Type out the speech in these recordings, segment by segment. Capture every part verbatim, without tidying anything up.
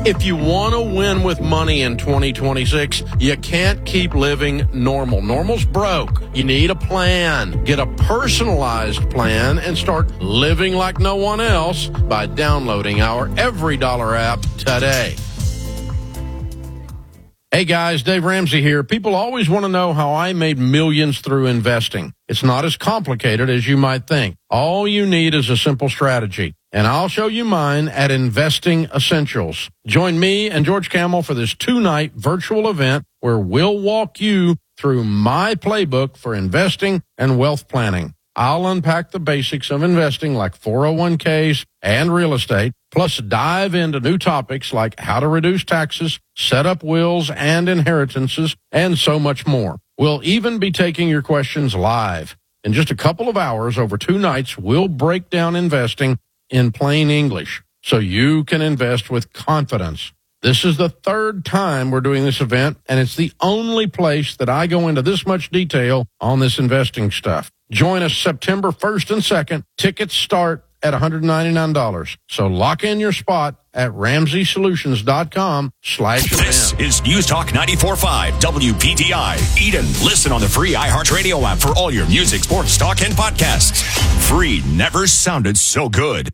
If you want to win with money in twenty twenty-six, you can't keep living normal. Normal's broke. You need a plan. Get a personalized plan and start living like no one else by downloading our Every Dollar app today. Hey guys, Dave Ramsey here. People always want to know how I made millions through investing. It's not as complicated as you might think. All you need is a simple strategy, and I'll show you mine at Investing Essentials. Join me and George Camel for this two-night virtual event where we'll walk you through my playbook for investing and wealth planning. I'll unpack the basics of investing like four oh one k's and real estate, plus dive into new topics like how to reduce taxes, set up wills and inheritances, and so much more. We'll even be taking your questions live. In just a couple of hours over two nights, we'll break down investing in plain English so you can invest with confidence. This is the third time we're doing this event, and it's the only place that I go into this much detail on this investing stuff. Join us September first and second. Tickets start at one hundred ninety-nine dollars. So lock in your spot at ramsey solutions dot com slash event. This is News Talk ninety-four point five W P T I. Eden, listen on the free iHeartRadio app for all your music, sports, talk, and podcasts. Free never sounded so good.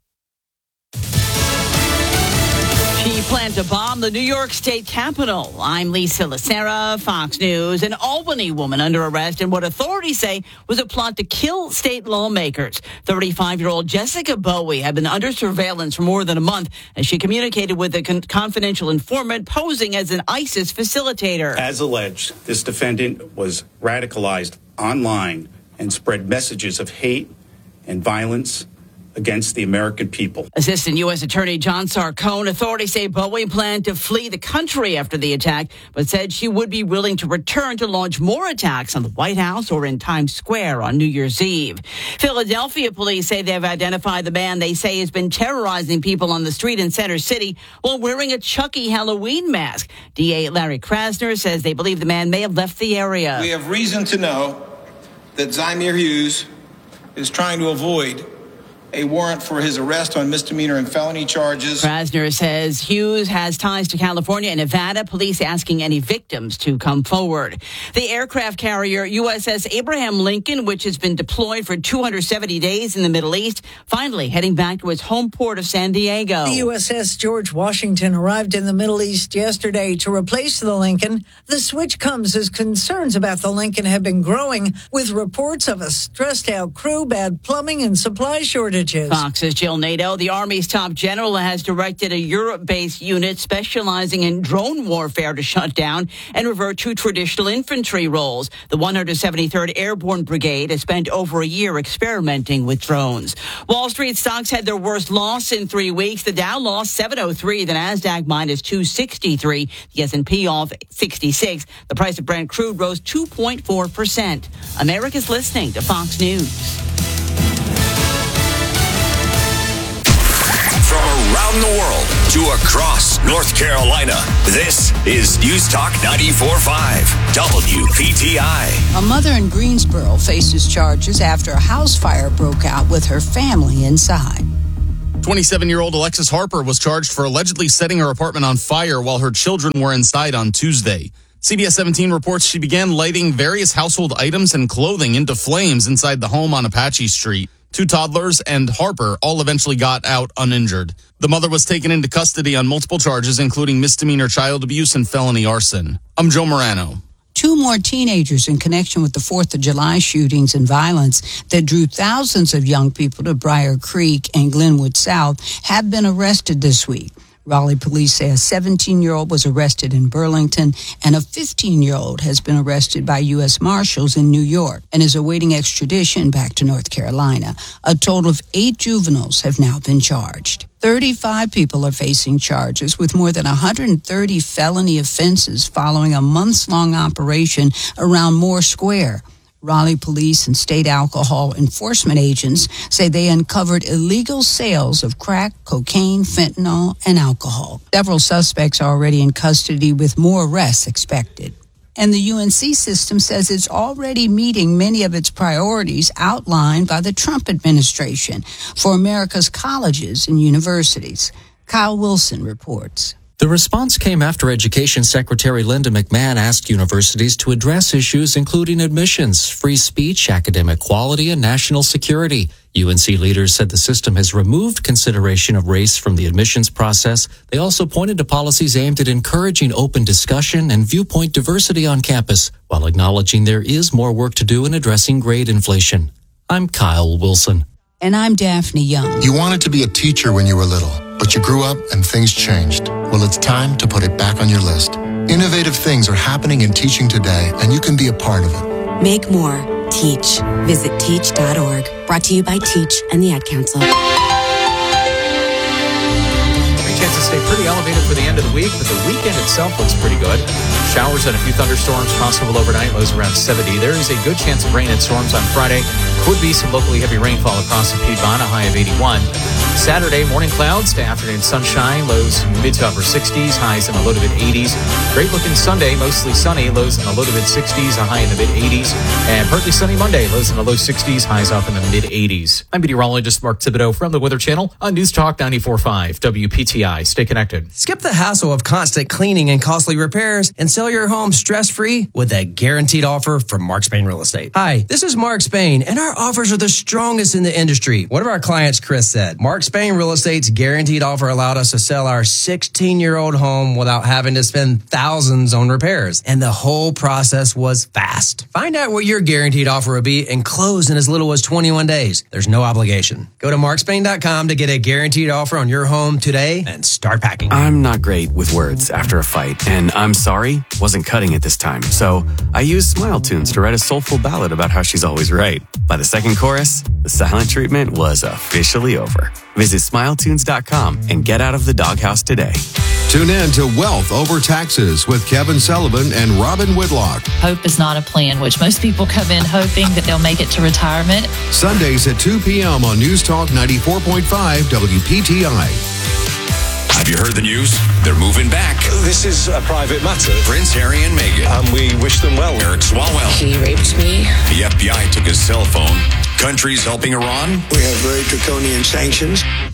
She planned to bomb the New York State Capitol. I'm Lisa Lacera, Fox News. An Albany woman under arrest in what authorities say was a plot to kill state lawmakers. thirty-five-year-old Jessica Bowie had been under surveillance for more than a month as she communicated with a con- confidential informant posing as an ISIS facilitator. As alleged, this defendant was radicalized online and spread messages of hate and violence against the American people. Assistant U S Attorney John Sarcone, authorities say Bowie planned to flee the country after the attack, but said she would be willing to return to launch more attacks on the White House or in Times Square on New Year's Eve. Philadelphia police say they've identified the man they say has been terrorizing people on the street in Center City while wearing a Chucky Halloween mask. D A Larry Krasner says they believe the man may have left the area. We have reason to know that Zymir Hughes is trying to avoid a warrant for his arrest on misdemeanor and felony charges. Krasner says Hughes has ties to California and Nevada. Police asking any victims to come forward. The aircraft carrier U S S Abraham Lincoln, which has been deployed for two hundred seventy days in the Middle East, finally heading back to its home port of San Diego. The U S S George Washington arrived in the Middle East yesterday to replace the Lincoln. The switch comes as concerns about the Lincoln have been growing, with reports of a stressed-out crew, bad plumbing, and supply shortages. Fox's Jill Nato, the Army's top general, has directed a Europe-based unit specializing in drone warfare to shut down and revert to traditional infantry roles. The one hundred seventy-third Airborne Brigade has spent over a year experimenting with drones. Wall Street stocks had their worst loss in three weeks. The Dow lost seven oh three, the Nasdaq minus two sixty-three, the S and P off sixty-six. The price of Brent crude rose two point four percent. America's listening to Fox News. From around the world to across North Carolina, this is News Talk ninety-four point five W P T I. A mother in Greensboro faces charges after a house fire broke out with her family inside. twenty-seven-year-old Alexis Harper was charged for allegedly setting her apartment on fire while her children were inside on Tuesday. C B S seventeen reports she began lighting various household items and clothing into flames inside the home on Apache Street. Two toddlers and Harper all eventually got out uninjured. The mother was taken into custody on multiple charges, including misdemeanor child abuse and felony arson. I'm Joe Morano. Two more teenagers in connection with the fourth of July shootings and violence that drew thousands of young people to Briar Creek and Glenwood South have been arrested this week. Raleigh police say a seventeen-year-old was arrested in Burlington and a fifteen-year-old has been arrested by U S Marshals in New York and is awaiting extradition back to North Carolina. A total of eight juveniles have now been charged. thirty-five people are facing charges with more than one hundred thirty felony offenses following a months-long operation around Moore Square. Raleigh police and state alcohol enforcement agents say they uncovered illegal sales of crack, cocaine, fentanyl, and alcohol. Several suspects are already in custody with more arrests expected. And the U N C system says it's already meeting many of its priorities outlined by the Trump administration for America's colleges and universities. Kyle Wilson reports. The response came after Education Secretary Linda McMahon asked universities to address issues including admissions, free speech, academic quality, and national security. U N C leaders said the system has removed consideration of race from the admissions process. They also pointed to policies aimed at encouraging open discussion and viewpoint diversity on campus, while acknowledging there is more work to do in addressing grade inflation. I'm Kyle Wilson. And I'm Daphne Young. You wanted to be a teacher when you were little, but you grew up and things changed. Well, it's time to put it back on your list. Innovative things are happening in teaching today, and you can be a part of it. Make more. Teach. Visit teach dot org. Brought to you by Teach and the Ad Council. Chances stay pretty elevated for the end of the week, but the weekend itself looks pretty good. Showers and a few thunderstorms possible overnight, lows around seventy. There is a good chance of rain and storms on Friday. Could be some locally heavy rainfall across the Piedmont, a high of eighty-one. Saturday, morning clouds to afternoon sunshine, lows mid to upper sixties, highs in the low to mid eighties. Great looking Sunday, mostly sunny, lows in the low to mid sixties, a high in the mid eighties. And partly sunny Monday, lows in the low sixties, highs up in the mid eighties. I'm meteorologist Mark Thibodeau from the Weather Channel on News Talk ninety-four point five W P T I. Stay connected. Skip the hassle of constant cleaning and costly repairs and sell your home stress-free with a guaranteed offer from Mark Spain Real Estate. Hi, this is Mark Spain, and our offers are the strongest in the industry. One of our clients, Chris, said, Mark Spain Real Estate's guaranteed offer allowed us to sell our sixteen-year-old home without having to spend thousands on repairs, and the whole process was fast. Find out what your guaranteed offer will be and close in as little as twenty-one days. There's no obligation. Go to mark spain dot com to get a guaranteed offer on your home today and start packing. I'm not great with words after a fight, and I'm sorry wasn't cutting it this time. So I used Smile Tunes to write a soulful ballad about how she's always right. By the second chorus, the silent treatment was officially over. Visit smile tunes dot com and get out of the doghouse today. Tune in to Wealth Over Taxes with Kevin Sullivan and Robin Whitlock. Hope is not a plan, which most people come in hoping that they'll make it to retirement. Sundays at two p.m. on News Talk ninety-four point five W P T I. Have you heard the news? They're moving back. This is a private matter. Prince Harry and Meghan. And we wish them well. Eric Swalwell. He raped me. The F B I took his cell phone. Countries helping Iran. We have very draconian sanctions.